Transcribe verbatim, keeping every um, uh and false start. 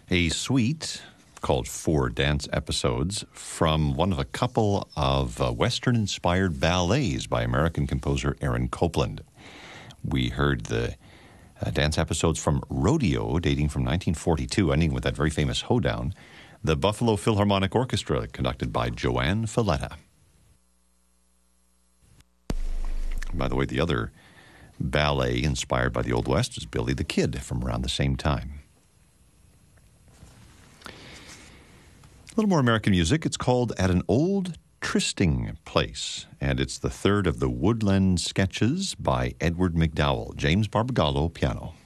a suite called Four Dance Episodes from one of a couple of uh, Western-inspired ballets by American composer Aaron Copland. We heard the uh, dance episodes from Rodeo, dating from nineteen forty-two, ending with that very famous hoedown, the Buffalo Philharmonic Orchestra, conducted by Joanne Falletta. By the way, the other ballet inspired by the Old West is Billy the Kid from around the same time. A little more American music. It's called At an Old Trysting Place, and it's the third of the Woodland Sketches by Edward McDowell. James Barbagallo, piano.